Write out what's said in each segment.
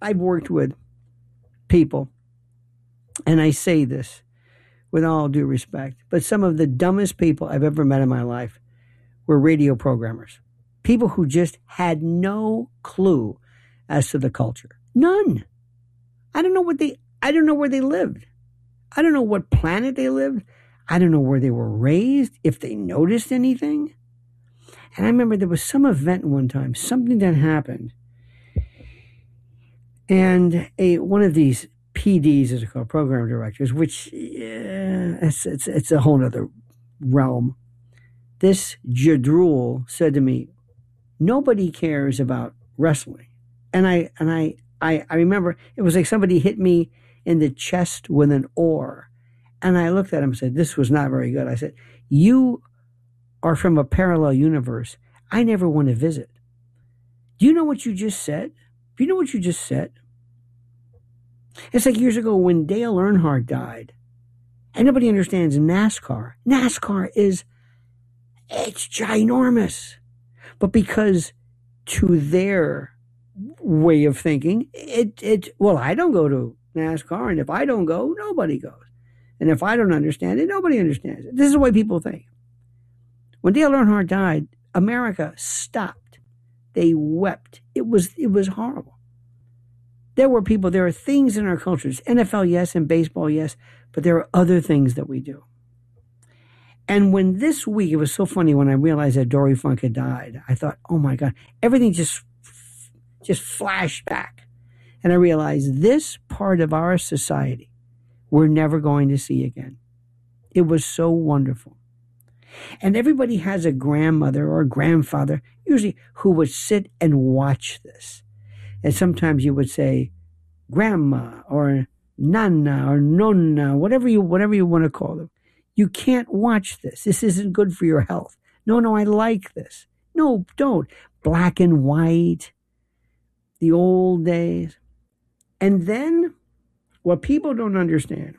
I've worked with people, and I say this with all due respect, but some of the dumbest people I've ever met in my life were radio programmers. People who just had no clue as to the culture. None. I don't know where they lived. I don't know what planet they lived. I don't know where they were raised, if they noticed anything. And I remember there was some event one time, something that happened. And one of these PDs, as called, program directors, which it's a whole other realm. This jadrul said to me, "Nobody cares about wrestling." And I remember it was like somebody hit me in the chest with an oar. And I looked at him and said, "This was not very good." I said, "You are from a parallel universe I never want to visit. Do you know what you just said? Do you know what you just said?" It's like years ago when Dale Earnhardt died. And nobody understands NASCAR. NASCAR it's ginormous. But because to their way of thinking, well, I don't go to NASCAR, and if I don't go, nobody goes. And if I don't understand it, nobody understands it. This is the way people think. When Dale Earnhardt died, America stopped. They wept. It was horrible. There are things in our cultures, NFL, yes, and baseball, yes, but there are other things that we do. And when this week, it was so funny when I realized that Dory Funk had died, I thought, oh my God, everything just flashed back. And I realized this part of our society we're never going to see again. It was so wonderful. And everybody has a grandmother or a grandfather, usually, who would sit and watch this. And sometimes you would say, grandma or nana or nonna, whatever you want to call them. You can't watch this. This isn't good for your health. No, I like this. No, don't. Black and white, the old days. And then what people don't understand,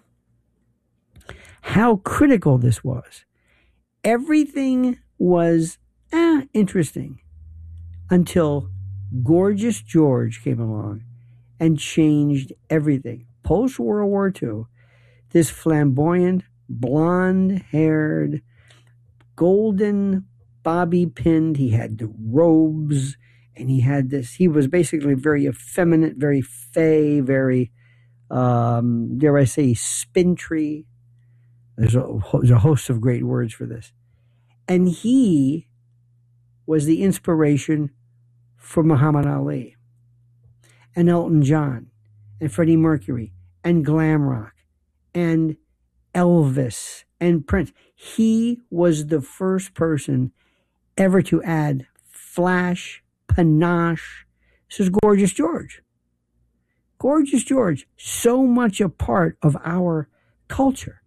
how critical this was. Everything was interesting until Gorgeous George came along and changed everything. Post-World War II, this flamboyant, blonde-haired, golden bobby-pinned, he had the robes, and he was basically very effeminate, very fey, very, dare I say, spintry. There's a host of great words for this. And he was the inspiration for Muhammad Ali and Elton John and Freddie Mercury and glam rock and Elvis and Prince. He was the first person ever to add flash, panache. This is Gorgeous George. Gorgeous George, so much a part of our culture.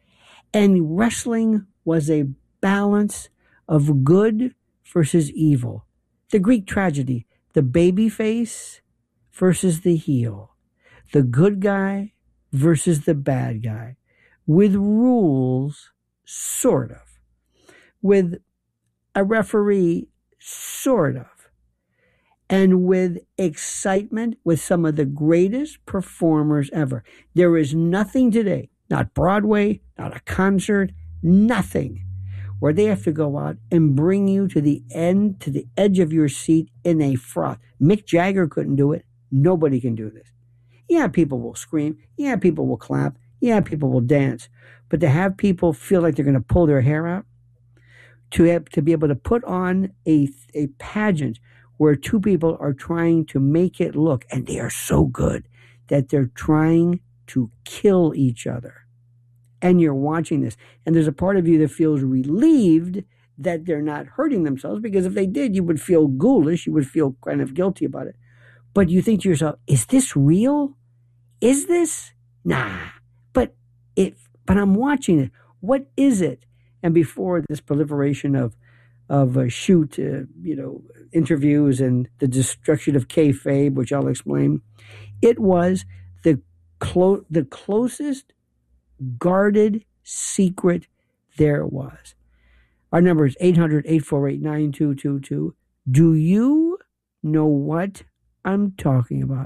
And wrestling was a balance of good versus evil. The Greek tragedy, the baby face versus the heel, the good guy versus the bad guy, with rules, sort of, with a referee, sort of, and with excitement, with some of the greatest performers ever. There is nothing today, not Broadway, not a concert, nothing, where they have to go out and bring you to the edge of your seat in a froth. Mick Jagger couldn't do it. Nobody can do this. Yeah, people will scream. Yeah, people will clap. Yeah, people will dance. But to have people feel like they're going to pull their hair out, to be able to put on a pageant where two people are trying to make it look, and they are so good that they're trying to kill each other. And you're watching this. And there's a part of you that feels relieved that they're not hurting themselves, because if they did, you would feel ghoulish. You would feel kind of guilty about it. But you think to yourself, is this real? Is this? Nah. But I'm watching it. What is it? And before this proliferation of shoot, interviews and the destruction of kayfabe, which I'll explain, it was the closest guarded secret there was. Our number is 800-848-9222. Do you know what I'm talking about?